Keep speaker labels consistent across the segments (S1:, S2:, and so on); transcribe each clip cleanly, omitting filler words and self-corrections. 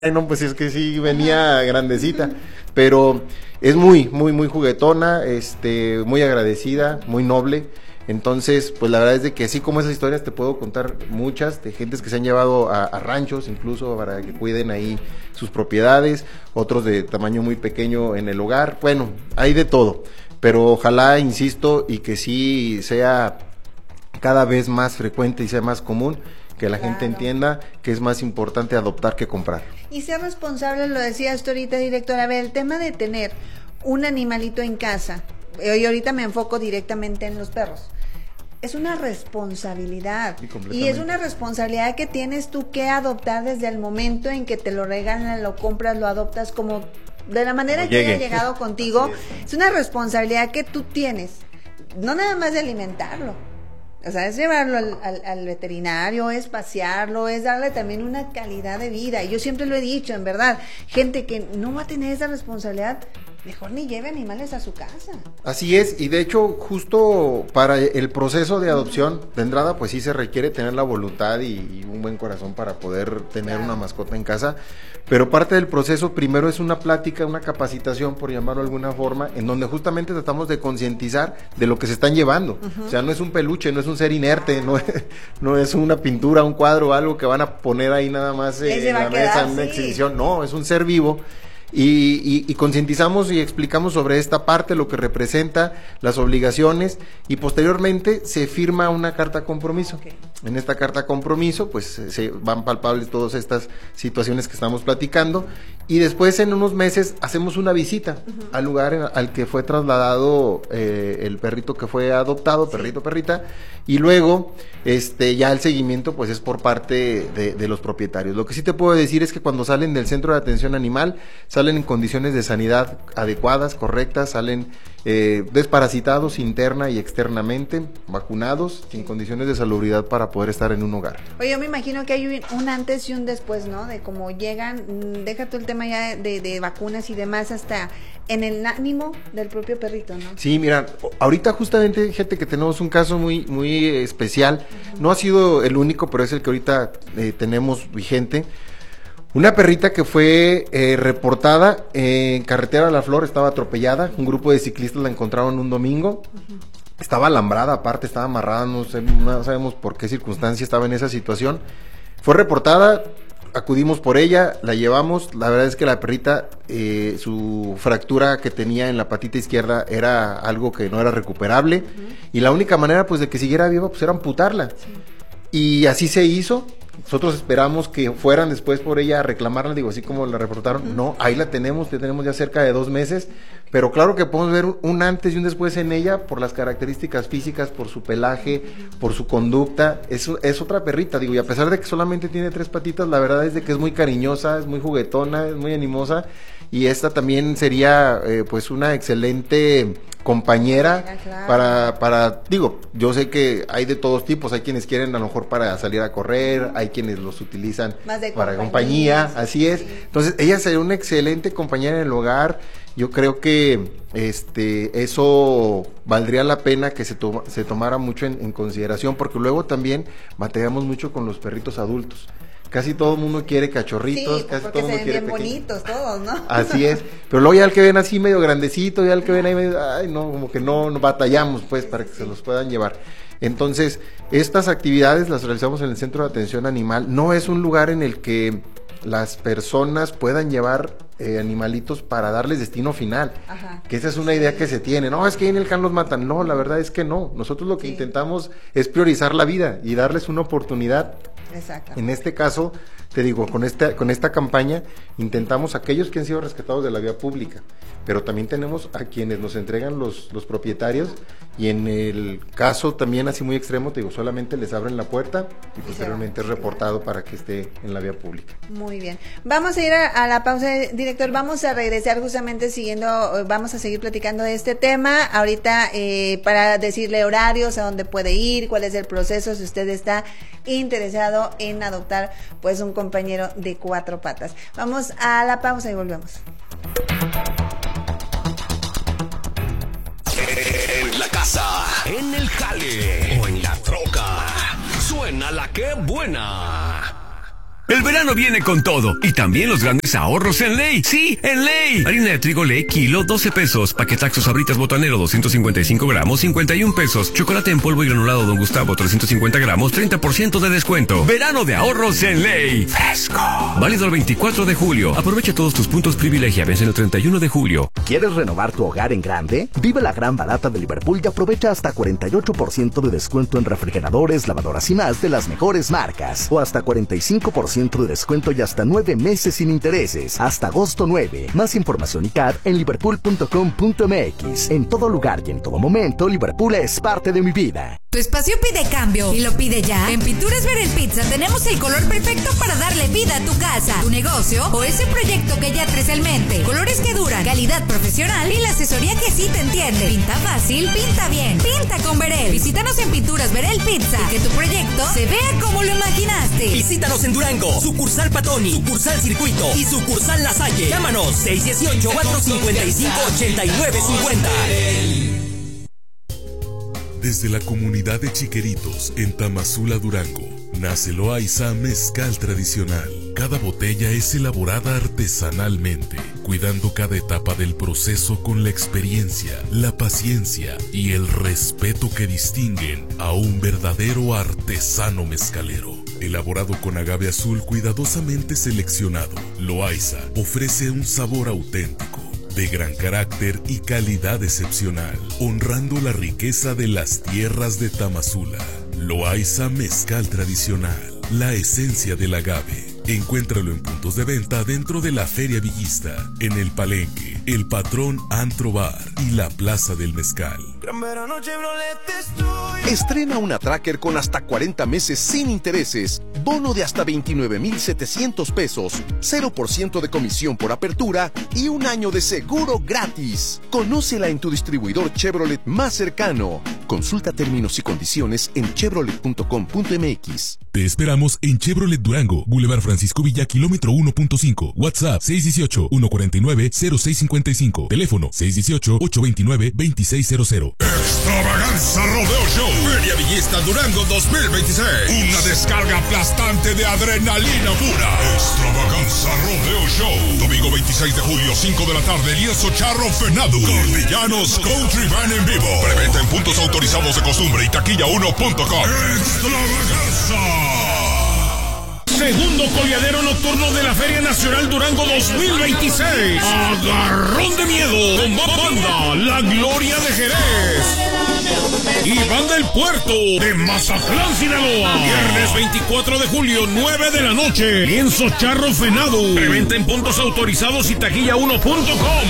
S1: No, pues es que sí venía grandecita, pero es muy, muy, muy juguetona, muy agradecida, muy noble. Entonces, pues la verdad es de que así como esas historias te puedo contar muchas de gentes que se han llevado a ranchos, incluso para que cuiden ahí sus propiedades, otros de tamaño muy pequeño en el hogar. Bueno, hay de todo, pero ojalá, insisto, y que sí sea cada vez más frecuente y sea más común, que la gente entienda que es más importante adoptar que comprar.
S2: Y ser responsable, lo decías tú ahorita, director. A ver, el tema de tener un animalito en casa, y ahorita me enfoco directamente en los perros, es una responsabilidad. Y es una responsabilidad que tienes tú que adoptar desde el momento en que te lo regalan, lo compras, lo adoptas, como de la manera que haya llegado contigo. Es una responsabilidad que tú tienes, no nada más de alimentarlo. O sea, es llevarlo al veterinario, es pasearlo, es darle también una calidad de vida. Y yo siempre lo he dicho, en verdad, gente que no va a tener esa responsabilidad, mejor ni lleve animales a su casa.
S1: Así es, y de hecho, justo para el proceso de adopción, de entrada, pues sí se requiere tener la voluntad y un buen corazón para poder tener una mascota en casa. Pero parte del proceso primero es una plática, una capacitación, por llamarlo de alguna forma, en donde justamente tratamos de concientizar de lo que se están llevando. O sea, no es un peluche, no es un ser inerte, no es una pintura, un cuadro, algo que van a poner ahí nada más en la mesa, en una exhibición. No, es un ser vivo. Y concientizamos y explicamos sobre esta parte, lo que representa, las obligaciones, y posteriormente se firma una carta compromiso. En esta carta compromiso pues se van palpables todas estas situaciones que estamos platicando, y después en unos meses hacemos una visita al lugar al que fue trasladado el perrito que fue adoptado, perrito, perrita, y luego ya el seguimiento pues es por parte de los propietarios. Lo que sí te puedo decir es que cuando salen del centro de atención animal, salen en condiciones de sanidad adecuadas, correctas, salen desparasitados interna y externamente, vacunados, sin condiciones de salubridad para poder estar en un hogar.
S2: Oye, yo me imagino que hay un antes y un después, ¿no? De cómo llegan, deja tú el tema ya de vacunas y demás, hasta en el ánimo del propio perrito, ¿no?
S1: Sí, mira, ahorita justamente, fíjate que tenemos un caso muy, muy especial, no ha sido el único, pero es el que ahorita tenemos vigente. Una perrita que fue reportada en Carretera a la Flor, estaba atropellada, un grupo de ciclistas la encontraron un domingo, estaba alambrada aparte, estaba amarrada, no sabemos por qué circunstancia estaba en esa situación, fue reportada, acudimos por ella, la llevamos, la verdad es que la perrita, su fractura que tenía en la patita izquierda era algo que no era recuperable, y la única manera pues de que siguiera viva pues era amputarla, y así se hizo. Nosotros esperamos que fueran después por ella a reclamarla, digo, así como la reportaron. No, ahí la tenemos ya cerca de 2 meses, pero claro que podemos ver un antes y un después en ella por las características físicas, por su pelaje, por su conducta. Es otra perrita, digo, y a pesar de que solamente tiene 3 patitas, la verdad es de que es muy cariñosa, es muy juguetona, es muy animosa, y esta también sería pues una excelente compañera, para digo, yo sé que hay de todos tipos, hay quienes quieren a lo mejor para salir a correr, hay quienes los utilizan para compañía, así es. Entonces, ella sería una excelente compañera en el hogar. Yo creo que eso valdría la pena que se tomara mucho en consideración, porque luego también batallamos mucho con los perritos adultos. Casi todo el mundo quiere cachorritos, casi todo el mundo quiere
S2: bien bonitos todos, ¿no?
S1: Así es, pero luego ya el que ven así medio grandecito, ya el que ven ahí medio, ay no, como que no batallamos pues para que se los puedan llevar. Entonces, estas actividades las realizamos en el Centro de Atención Animal. No es un lugar en el que las personas puedan llevar animalitos para darles destino final. Que esa es una idea que se tiene. No, es que en el can los matan. No, la verdad es que no. Nosotros lo que intentamos es priorizar la vida y darles una oportunidad. En este caso, te digo, con esta campaña intentamos aquellos que han sido rescatados de la vía pública, pero también tenemos a quienes nos entregan los propietarios, y en el caso también así muy extremo, te digo, solamente les abren la puerta y posteriormente es reportado para que esté en la vía pública.
S2: Muy bien, vamos a ir a la pausa, director. Vamos a regresar justamente vamos a seguir platicando de este tema ahorita, para decirle horarios, a dónde puede ir, cuál es el proceso, si usted está interesado en adoptar pues un compañero de 4 patas. Vamos a la pausa y volvemos.
S3: En la casa, en el jale o en la troca, suena la que buena. El verano viene con todo y también los grandes ahorros en Ley. Sí, en Ley. Harina de trigo Ley, kilo, 12 pesos. Paquetaxo Sabritas Botanero, 255 gramos, 51 pesos. Chocolate en polvo y granulado Don Gustavo, 350 gramos, 30% de descuento. Verano de ahorros en Ley. Fresco. Válido el 24 de julio. Aprovecha todos tus puntos privilegia. Vence el 31 de julio.
S4: ¿Quieres renovar tu hogar en grande? Vive la gran barata de Liverpool y aprovecha hasta 48% de descuento en refrigeradores, lavadoras y más de las mejores marcas. O hasta 45% de descuento y hasta 9 meses sin intereses. Hasta agosto 9. Más información y CAD en liverpool.com.mx. En todo lugar y en todo momento, Liverpool es parte de mi vida.
S5: Tu espacio pide cambio y lo pide ya. En Pinturas Verel Pizza tenemos el color perfecto para darle vida a tu casa, tu negocio o ese proyecto que ya traes en mente. Colores que duran, calidad profesional y la asesoría que sí te entiende. Pinta fácil, pinta bien, pinta con Verel. Visítanos en Pinturas Verel Pizza y que tu proyecto se vea como lo imaginaste.
S6: Visítanos en Durango, sucursal Patoni, sucursal Circuito y sucursal La Salle. Llámanos 618-455-8950.
S7: Desde la comunidad de Chiqueritos en Tamazula, Durango, nace Loaiza Mezcal Tradicional. Cada botella es elaborada artesanalmente, cuidando cada etapa del proceso con la experiencia, la paciencia y el respeto que distinguen a un verdadero artesano mezcalero. Elaborado con agave azul cuidadosamente seleccionado, Loaiza ofrece un sabor auténtico, de gran carácter y calidad excepcional, honrando la riqueza de las tierras de Tamazula. Loaiza Mezcal Tradicional, la esencia del agave. Encuéntralo en puntos de venta dentro de la Feria Villista, en el Palenque, el Patrón Antro Bar y la Plaza del Mezcal.
S8: Estrena una Tracker con hasta 40 meses sin intereses, bono de hasta 29,700 pesos, 0% de comisión por apertura y un año de seguro gratis. Conócela en tu distribuidor Chevrolet más cercano. Consulta términos y condiciones en chevrolet.com.mx.
S7: Te esperamos en Chevrolet Durango, Boulevard Francisco Villa, kilómetro 1.5. WhatsApp 618-149-0655. Teléfono 618-829-2600.
S9: Extravaganza Rodeo Show. Feria Villista Durango 2026. Una descarga aplastante de adrenalina pura. Extravaganza Rodeo Show. Domingo 26 de julio, 5 de la tarde, Lienzo Charro Fenado. Con Villanos Country Band en vivo. Preventa en puntos autorizados de costumbre y taquilla1.com. Extravaganza. Segundo coleadero nocturno de la Feria Nacional Durango 2026. Agarrón de miedo con banda La Gloria de Jerez y Banda El Puerto de Mazatlán, Sinaloa. Viernes 24 de julio, 9 de la noche. Lienzo Charro Fenado. Preventa en puntos autorizados y taquilla1.com.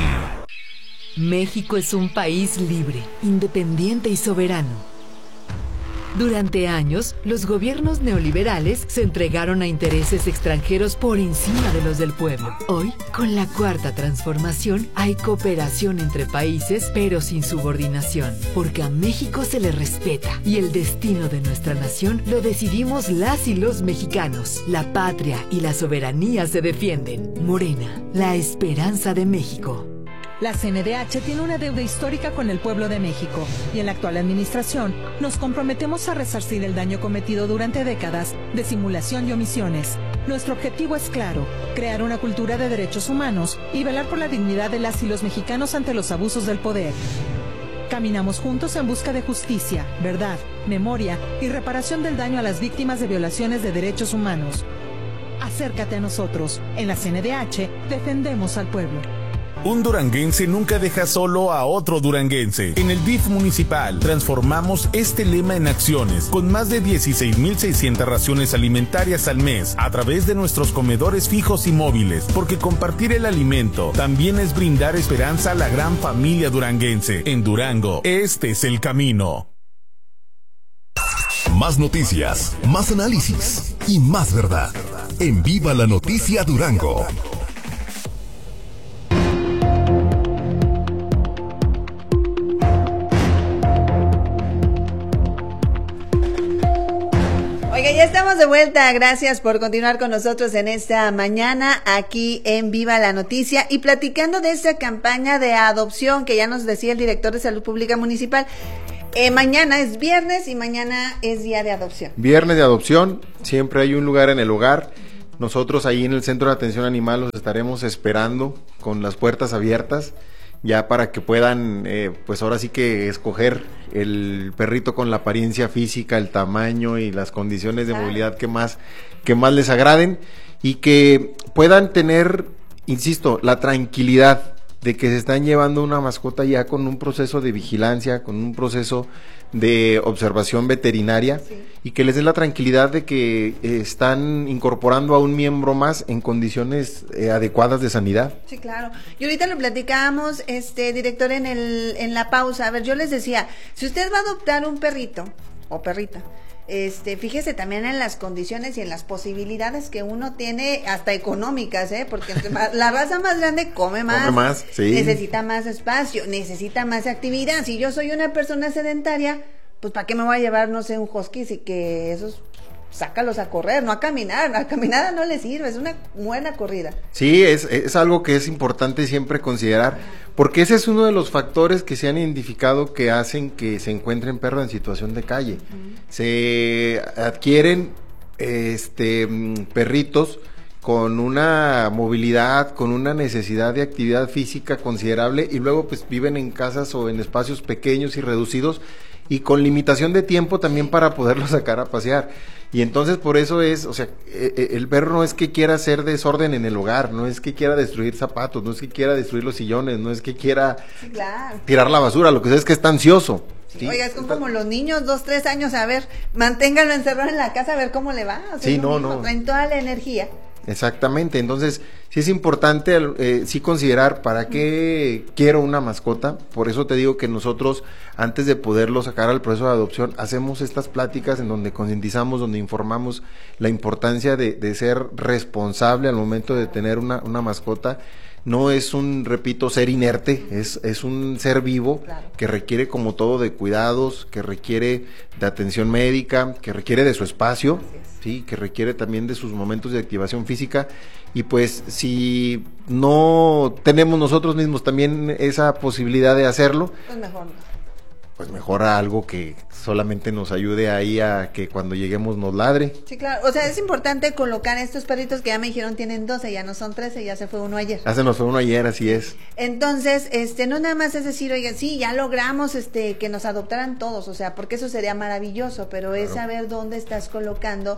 S10: México es un país libre, independiente y soberano. Durante años, los gobiernos neoliberales se entregaron a intereses extranjeros por encima de los del pueblo. Hoy, con la Cuarta Transformación, hay cooperación entre países, pero sin subordinación, porque a México se le respeta y el destino de nuestra nación lo decidimos las y los mexicanos. La patria y la soberanía se defienden. Morena, la esperanza de México.
S11: La CNDH tiene una deuda histórica con el pueblo de México y en la actual administración nos comprometemos a resarcir el daño cometido durante décadas de simulación y omisiones. Nuestro objetivo es claro, crear una cultura de derechos humanos y velar por la dignidad de las y los mexicanos ante los abusos del poder. Caminamos juntos en busca de justicia, verdad, memoria y reparación del daño a las víctimas de violaciones de derechos humanos. Acércate a nosotros. En la CNDH defendemos al pueblo.
S12: Un duranguense nunca deja solo a otro duranguense. En el DIF municipal transformamos este lema en acciones, con más de 16,600 raciones alimentarias al mes, a través de nuestros comedores fijos y móviles, porque compartir el alimento también es brindar esperanza a la gran familia duranguense. En Durango, este es el camino.
S3: Más noticias, más análisis y más verdad. En Viva la Noticia Durango.
S2: Oiga, ya estamos de vuelta. Gracias por continuar con nosotros en esta mañana aquí en Viva la Noticia y platicando de esta campaña de adopción que ya nos decía el director de Salud Pública Municipal. Mañana es viernes y mañana es día de adopción.
S1: Viernes de adopción, siempre hay un lugar en el hogar Nosotros ahí en el Centro de Atención Animal los estaremos esperando con las puertas abiertas, ya para que puedan, pues ahora sí que escoger el perrito con la apariencia física, el tamaño y las condiciones de movilidad que más les agraden, y que puedan tener, insisto, la tranquilidad de que se están llevando una mascota ya con un proceso de vigilancia, con un proceso de observación veterinaria, sí, y que les dé la tranquilidad de que están incorporando a un miembro más en condiciones adecuadas de sanidad.
S2: Sí, claro. Y ahorita lo platicábamos, director, en la pausa. A ver, yo les decía, si usted va a adoptar un perrito o perrita, fíjese también en las condiciones y en las posibilidades que uno tiene, hasta económicas, porque la raza más grande come más,
S1: sí,
S2: necesita más espacio, necesita más actividad. Si yo soy una persona sedentaria, pues ¿para qué me voy a llevar, no sé, un husky? Si que esos, sácalos a correr, no a caminar. A caminada no les sirve, es una buena corrida.
S1: Sí, es algo que es importante siempre considerar, porque ese es uno de los factores que se han identificado que hacen que se encuentren perros en situación de calle. Se adquieren perritos con una movilidad, con una necesidad de actividad física considerable, y luego pues viven en casas o en espacios pequeños y reducidos, y con limitación de tiempo también para poderlo sacar a pasear. Y entonces por eso es, o sea, el perro no es que quiera hacer desorden en el hogar, no es que quiera destruir zapatos, no es que quiera destruir los sillones, no es que quiera tirar la basura, lo que es que está ansioso.
S2: Sí. Oiga, es como los niños, 2, 3 años, a ver, manténganlo encerrado en la casa a ver cómo le va. O sea,
S1: sí, no.
S2: Traen toda la energía.
S1: Exactamente, entonces sí es importante sí considerar para qué quiero una mascota. Por eso te digo que nosotros, antes de poderlo sacar al proceso de adopción, hacemos estas pláticas en donde concientizamos, donde informamos la importancia de ser responsable al momento de tener una mascota. No es repito, ser inerte, es un ser vivo, claro, que requiere, como todo, de cuidados, que requiere de atención médica, que requiere de su espacio, sí, que requiere también de sus momentos de activación física. Y pues si no tenemos nosotros mismos también esa posibilidad de hacerlo, pues mejor algo que solamente nos ayude ahí a que cuando lleguemos nos ladre.
S2: Sí, claro, o sea, es importante colocar estos perritos que ya me dijeron tienen 12, ya no son 13, ya se fue uno ayer.
S1: Ya se nos fue uno ayer, así es.
S2: Entonces, no nada más es decir, oigan, sí, ya logramos que nos adoptaran todos, o sea, porque eso sería maravilloso, pero claro, es saber dónde estás colocando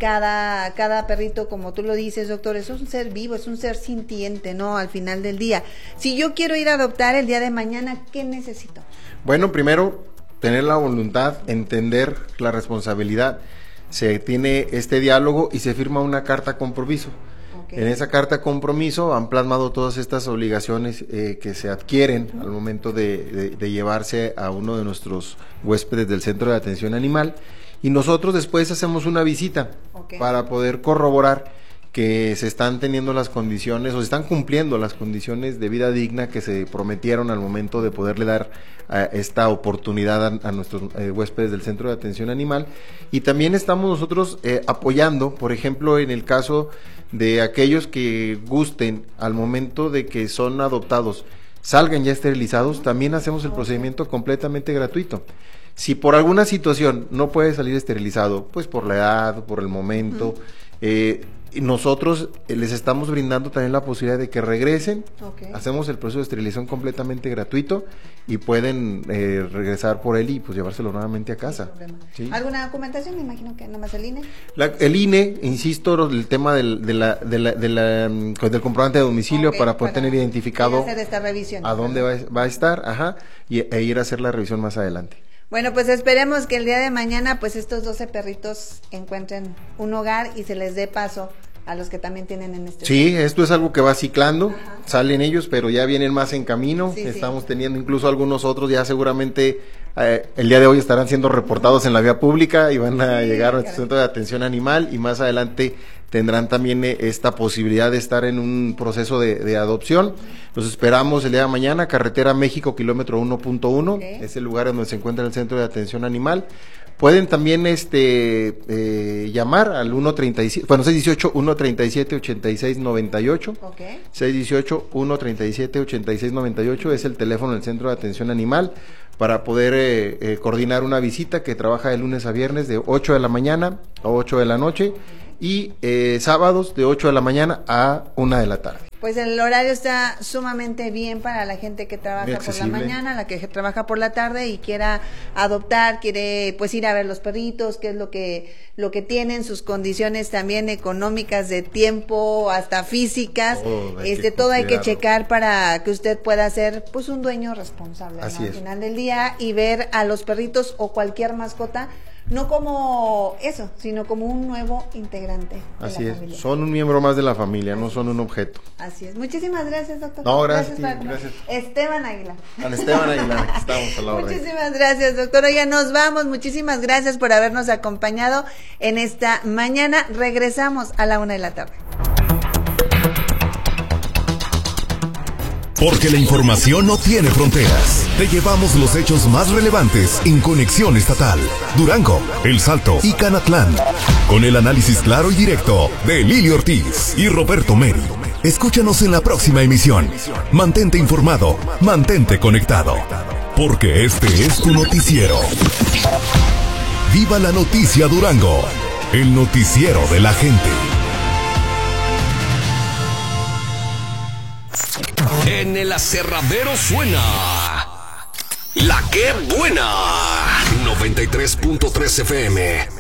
S2: cada perrito, como tú lo dices, doctor. Es un ser vivo, es un ser sintiente, ¿no? Al final del día. Si yo quiero ir a adoptar el día de mañana, ¿qué necesito?
S1: Bueno, primero, tener la voluntad, entender la responsabilidad. Se tiene este diálogo y se firma una carta compromiso. Okay. En esa carta compromiso han plasmado todas estas obligaciones que se adquieren al momento de llevarse a uno de nuestros huéspedes del Centro de Atención Animal, y nosotros después hacemos una visita para poder corroborar que se están teniendo las condiciones o se están cumpliendo las condiciones de vida digna que se prometieron al momento de poderle dar esta oportunidad a nuestros huéspedes del Centro de Atención Animal. Y también estamos nosotros apoyando, por ejemplo, en el caso de aquellos que gusten al momento de que son adoptados, salgan ya esterilizados, también hacemos el procedimiento completamente gratuito. Si por alguna situación no puede salir esterilizado, pues por la edad, por el momento, nosotros les estamos brindando también la posibilidad de que regresen. Hacemos el proceso de esterilización completamente gratuito y pueden regresar por él y pues llevárselo nuevamente a casa.
S2: ¿Sí? ¿Alguna documentación? Me imagino que nada más el INE.
S1: El INE, insisto, el tema del comprobante de domicilio para poder tener identificado
S2: hacer esta revisión,
S1: a dónde va a estar, e ir a hacer la revisión más adelante.
S2: Bueno, pues esperemos que el día de mañana pues estos 12 perritos encuentren un hogar y se les dé paso a los que también tienen en este
S1: Sí, centro. Esto es algo que va ciclando, salen ellos, pero ya vienen más en camino, estamos teniendo incluso algunos otros, ya seguramente el día de hoy estarán siendo reportados en la vía pública y van a llegar a nuestro Centro de Atención Animal, y más adelante tendrán también esta posibilidad de estar en un proceso de adopción. Los esperamos el día de mañana, Carretera México, kilómetro 1.1, es el lugar donde se encuentra el Centro de Atención Animal. Pueden también llamar al 618-137-8698. 618-137-8698 es el teléfono del Centro de Atención Animal para poder coordinar una visita que trabaja de lunes a viernes de 8 de la mañana a 8 de la noche. y sábados de 8 de la mañana a 1 de la tarde.
S2: Pues el horario está sumamente bien para la gente que trabaja por la mañana, la que trabaja por la tarde y quiera adoptar, quiere pues ir a ver los perritos, qué es lo que tienen, sus condiciones también económicas, de tiempo, hasta físicas, todo hay que checar para que usted pueda ser pues un dueño responsable, ¿no? Al final del día, y ver a los perritos o cualquier mascota no como eso, sino como un nuevo integrante de
S1: Así
S2: la
S1: es,
S2: familia.
S1: son un miembro más de la familia, no son un objeto.
S2: Así es. Muchísimas gracias, doctor.
S1: No, gracias.
S2: Esteban Aguilar.
S1: Esteban Aguilar, aquí estamos a la hora.
S2: Muchísimas gracias, doctor. Oiga, nos vamos. Muchísimas gracias por habernos acompañado en esta mañana. Regresamos a la 1 de la tarde.
S8: Porque la información no tiene fronteras. Te llevamos los hechos más relevantes en Conexión Estatal, Durango, El Salto y Canatlán. Con el análisis claro y directo de Lili Ortiz y Roberto Meri. Escúchanos en la próxima emisión. Mantente informado, mantente conectado. Porque este es tu noticiero. Viva la noticia Durango, el noticiero de la gente.
S3: En el aserradero suena La Que Buena 93.3 FM.